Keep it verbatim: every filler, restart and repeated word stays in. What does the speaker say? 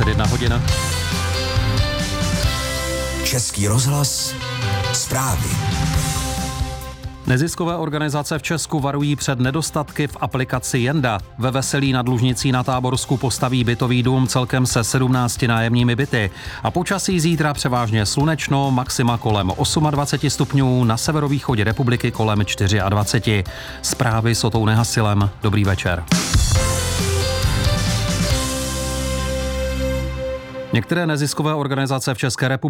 dvacet jedna hodin. Český rozhlas, zprávy. Neziskové organizace v Česku varují před nedostatky v aplikaci Jenda. Ve Veselí nad Lužnicí na Táborsku postaví bytový dům celkem se sedmnácti nájemními byty. A počasí zítra převážně slunečno, maxima kolem dvacet osm stupňů, na severovýchodě republiky kolem dvacet čtyři. Zprávy s Otou Nehasilem. Dobrý večer. Některé neziskové organizace v České republice